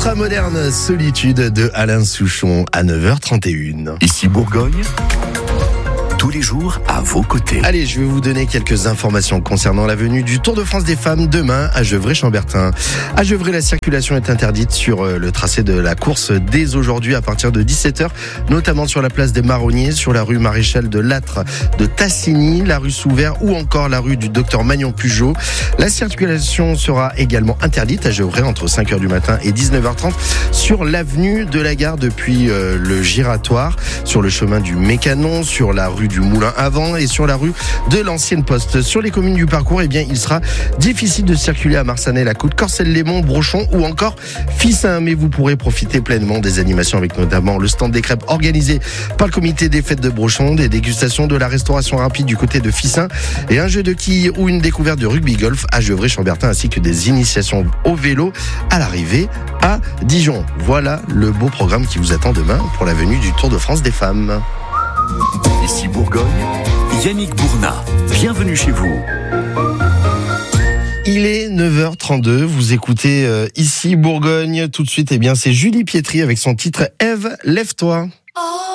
Ultramoderne Solitude de Alain Souchon à 9h31. Ici Bourgogne, tous les jours à vos côtés. Allez, je vais vous donner quelques informations concernant la venue du Tour de France des femmes demain à Gevrey-Chambertin. À Gevrey, la circulation est interdite sur le tracé de la course dès aujourd'hui à partir de 17h, notamment sur la place des Marronniers, sur la rue Maréchal de Lattre de Tassigny, la rue Souvert ou encore la rue du Docteur Magnon-Pujol. La circulation sera également interdite à Gevrey entre 5h du matin et 19h30 sur l'avenue de la Gare depuis le Giratoire, sur le chemin du Mécanon, sur la rue du Moulin avant et sur la rue de l'Ancienne Poste. Sur les communes du parcours, il sera difficile de circuler à Marsanais-la-Côte, Corcelles-les-Monts, Brochon ou encore Fissin. Mais vous pourrez profiter pleinement des animations avec notamment le stand des crêpes organisé par le comité des fêtes de Brochon, des dégustations de la restauration rapide du côté de Fissin et un jeu de quilles ou une découverte de rugby-golf à Gevrey-Chambertin ainsi que des initiations au vélo à l'arrivée à Dijon. Voilà le beau programme qui vous attend demain pour la venue du Tour de France des femmes. Ici Bourgogne, Yannick Bournat, bienvenue chez vous. Il est 9h32, vous écoutez Ici Bourgogne. Tout de suite, c'est Julie Pietri avec son titre Ève, lève-toi.